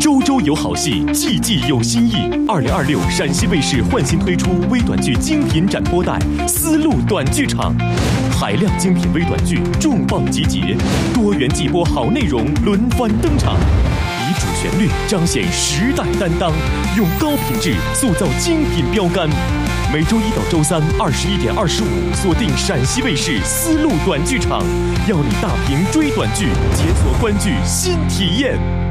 周周有好戏，季季有新意。2026陕西卫视焕新推出微短剧精品展播带《丝路短剧场》，海量精品微短剧重磅集结，多元季播好内容轮番登场，以主旋律彰显时代担当，用高品质塑造精品标杆。每周一到周三21点25，锁定陕西卫视丝路短剧场，邀你大屏追短剧，解锁观剧新体验。